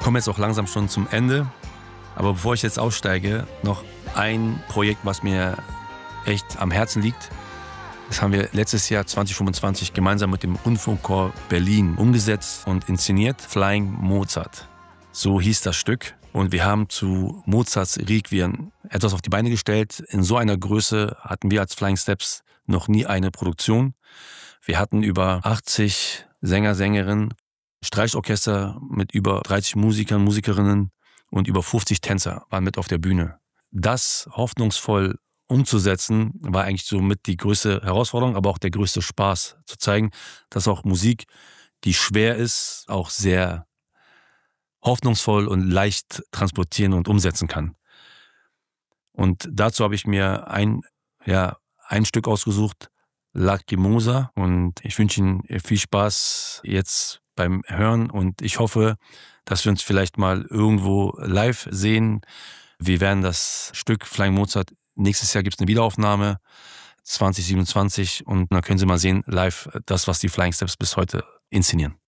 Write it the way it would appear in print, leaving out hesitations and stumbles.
komme jetzt auch langsam schon zum Ende. Aber bevor ich jetzt aussteige, noch ein Projekt, was mir echt am Herzen liegt. Das haben wir letztes Jahr 2025 gemeinsam mit dem Rundfunkchor Berlin umgesetzt und inszeniert. Flying Mozart. So hieß das Stück. Und wir haben zu Mozarts Requiem etwas auf die Beine gestellt. In so einer Größe hatten wir als Flying Steps noch nie eine Produktion. Wir hatten über 80 Sänger, Sängerinnen, Streichorchester mit über 30 Musikern, Musikerinnen und über 50 Tänzer waren mit auf der Bühne. Das hoffnungsvoll umzusetzen, war eigentlich somit die größte Herausforderung, aber auch der größte Spaß, zu zeigen, dass auch Musik, die schwer ist, auch sehr hoffnungsvoll und leicht transportieren und umsetzen kann. Und dazu habe ich mir ein Stück ausgesucht, Lacrimosa, und ich wünsche Ihnen viel Spaß jetzt beim Hören und ich hoffe, dass wir uns vielleicht mal irgendwo live sehen. Wir werden das Stück Flying Mozart, nächstes Jahr gibt es eine Wiederaufnahme, 2027, und dann können Sie mal sehen, live, das, was die Flying Steps bis heute inszenieren.